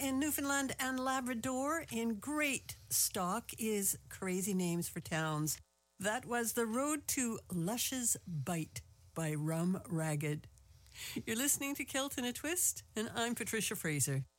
in Newfoundland and Labrador in great stock is Crazy Names for Towns. That was The Road to Lush's Bite by Rum Ragged. You're listening to Kilt in a Twist, and I'm Patricia Fraser.